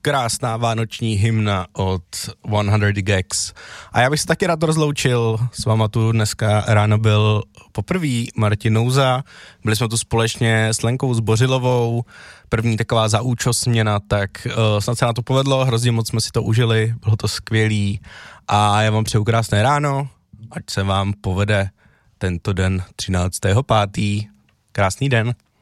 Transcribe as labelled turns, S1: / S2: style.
S1: krásná vánoční hymna od 100 Gags. A já bych se taky rád rozloučil. S váma tu dneska ráno byl poprvý Martin Nouza. Byli jsme tu společně s Lenkou Zbořilovou. První taková zaúčastněna, tak snad se nám to povedlo. Hrozně moc jsme si to užili, bylo to skvělý. A já vám přeju krásné ráno, ať se vám povede tento den 13.5. Krásný den.